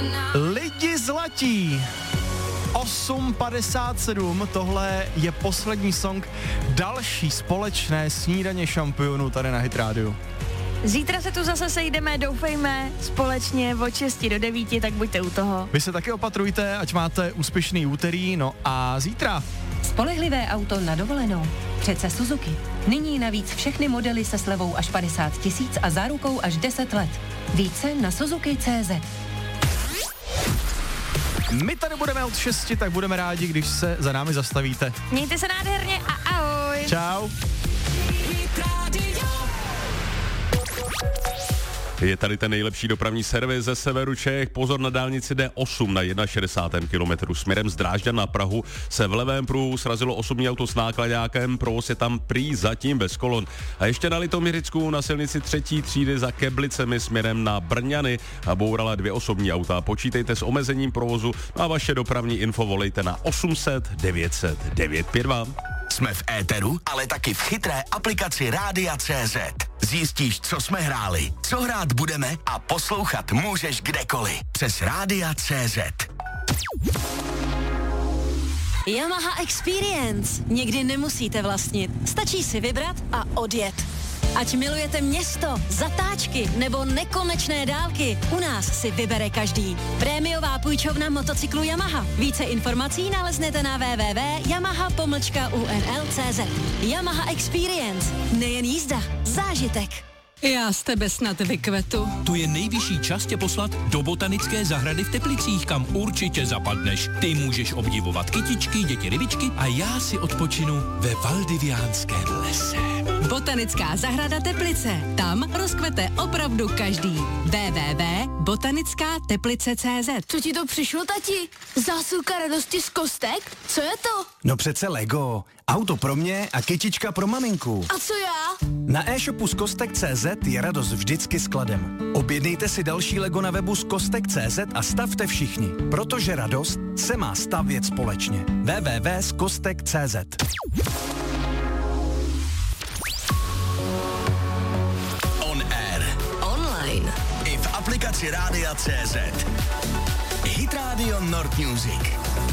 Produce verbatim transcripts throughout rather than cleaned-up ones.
Lidi zlatí. osm padesát sedm, tohle je poslední song další společné snídaně šampionů tady na Hit Rádiu. Zítra se tu zase sejdeme, doufejme, společně od šesti do devíti, tak buďte u toho. Vy se taky opatrujte, ať máte úspěšný úterý, no a zítra. Spolehlivé auto na dovolenou. Přece Suzuki. Nyní navíc všechny modely se slevou až padesát tisíc a zárukou až deset let. Více na Suzuki tečka cé zet. My tady budeme od šesti, tak budeme rádi, když se za námi zastavíte. Mějte se nádherně a ahoj. Čau. Je tady ten nejlepší dopravní servis ze severu Čech. Pozor, na dálnici D osm na šedesátém prvním kilometru směrem z Drážďan na Prahu se v levém pruhu srazilo osobní auto s náklaďákem, provoz je tam prý zatím bez kolon. A ještě na Litoměřicku na silnici třetí třídy za Keblicemi směrem na Brňany a bourala dvě osobní auta. Počítejte s omezením provozu a vaše dopravní info volejte na osm set devět set devět pět dva. Jsme v éteru, ale taky v chytré aplikaci Rádia tečka cé zet. Zjistíš, co jsme hráli, co hrát budeme a poslouchat můžeš kdekoliv. Přes Rádia tečka cé zet. Yamaha Experience. Někdy nemusíte vlastnit. Stačí si vybrat a odjet. Ať milujete město, zatáčky nebo nekonečné dálky, u nás si vybere každý. Prémiová půjčovna motocyklu Yamaha. Více informací naleznete na w w w tečka yamaha pomlčka u n l tečka cé zet. Yamaha Experience. Nejen jízda, zážitek. Já z tebe snad vykvetu. Tu je nejvyšší čas tě poslat do botanické zahrady v Teplicích, kam určitě zapadneš. Ty můžeš obdivovat kytičky, děti rybičky a já si odpočinu ve Valdiviánském lese. Botanická zahrada Teplice. Tam rozkvete opravdu každý. w w w tečka botanická teplice tečka cé zet. Co ti to přišlo, tati? Zásilka radosti z kostek? Co je to? No přece Lego. Auto pro mě a kytička pro maminku. A co já? Na e-shopu z kostek tečka cé zet je radost vždycky skladem. Objednejte si další Lego na webu z kostek tečka cé zet a stavte všichni, protože radost se má stavět společně. w w w tečka z kostek tečka cé zet. On air. Online. I v aplikaci Rádia tečka cé zet. Hit Radio Nord Music.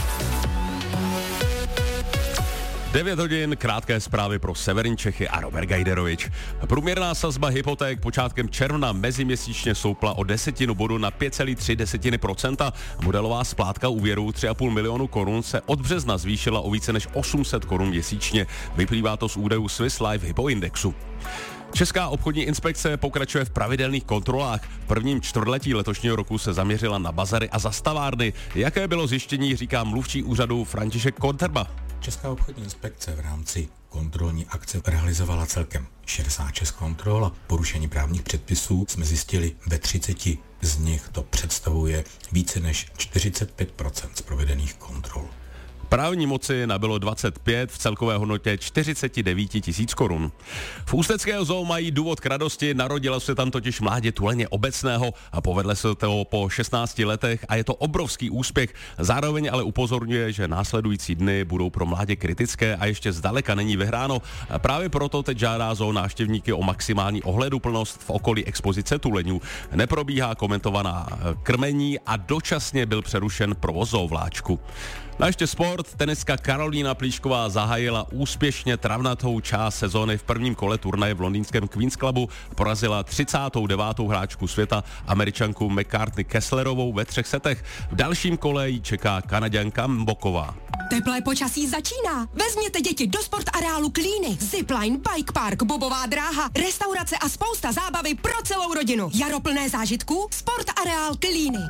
devět hodin, krátké zprávy pro severní Čechy a Robert Gajderovič. Průměrná sazba hypoték počátkem června meziměsíčně stoupla o desetinu bodu na pět celá tři procenta. Modelová splátka úvěru tři a půl milionu korun se od března zvýšila o více než osm set korun měsíčně. Vyplývá to z údajů Swiss Life Hypo Indexu. Česká obchodní inspekce pokračuje v pravidelných kontrolách. V prvním čtvrtletí letošního roku se zaměřila na bazary a zastavárny. Jaké bylo zjištění, říká mluvčí úřadu František Kontrba. Česká obchodní inspekce v rámci kontrolní akce realizovala celkem šedesát šest kontrol a porušení právních předpisů jsme zjistili ve třiceti z nich. To představuje více než čtyřicet pět procent z provedených kontrol. Právní moci nabylo dvacet pět v celkové hodnotě čtyřicet devět tisíc korun. V ústeckého zoo mají důvod k radosti, narodila se tam totiž mládě tuleně obecného a povedle se to po šestnácti letech a je to obrovský úspěch. Zároveň ale upozorňuje, že následující dny budou pro mládě kritické a ještě zdaleka není vyhráno. A právě proto teď žádá zoo návštěvníky o maximální ohleduplnost v okolí expozice tuleňů. Neprobíhá komentovaná krmení a dočasně byl přerušen provoz zoovláčku. No ještě sport. Tenistka Karolína Plíšková zahájila úspěšně travnatou část sezóny v prvním kole turnaje v londýnském Queen's Clubu. Porazila třicátou devátou hráčku světa, Američanku McCartney Kesslerovou ve třech setech. V dalším kole jí čeká Kanaďanka Mboková. Teplé počasí začíná. Vezměte děti do sportareálu Klíny. Zipline, bike park, bobová dráha, restaurace a spousta zábavy pro celou rodinu. Jaro plné zážitků, sportareál Klíny.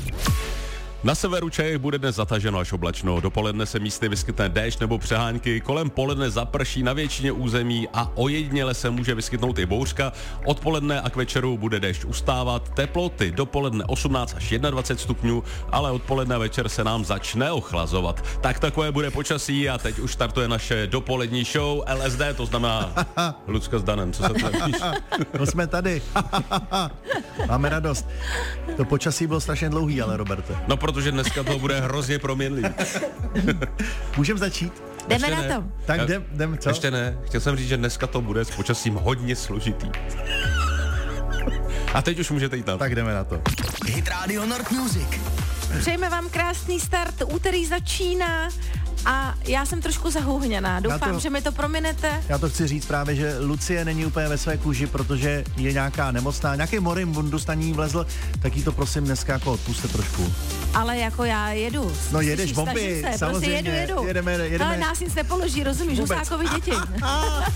Na severu Čech bude dnes zataženo až oblačno. Dopoledne se místy vyskytne déšť nebo přehánky, kolem poledne zaprší na většině území a ojediněle se může vyskytnout i bouřka. Odpoledne a k večeru bude déšť ustávat, teploty dopoledne osmnáct až dvacet jedna stupňů, ale odpoledne a večer se nám začne ochlazovat. Tak takové bude počasí a teď už startuje naše dopolední show L S D, to znamená Lucka s Danem, co se tlačíš? No jsme tady. Máme radost. To počasí bylo strašně dlouhý, ale Roberte. No, protože dneska to bude hrozně proměnlivý. Můžeme začít? Jdeme Ještě na to. Ne. Tak jdem, jdem, co? Ještě ne. Chtěl jsem říct, že dneska to bude s počasím hodně složitý. A teď už můžete jít na to. Tak jdeme na to. Hit Radio Nord Music. Přejeme vám krásný start, úterý začíná a já jsem trošku zahouhněná. Doufám, to, že mi to prominete. Já to chci říct právě, že Lucie není úplně ve své kůži, protože je nějaká nemocná, nějaký morimbundus na ní vlezl, tak jí to prosím dneska jako odpuste trošku. Ale jako já jedu. No jedeš bomby, se, samozřejmě. Prostě jedu, jedu. Jedeme, jedeme. Ale nás nic nepoloží, rozumíš, Husákovi děti.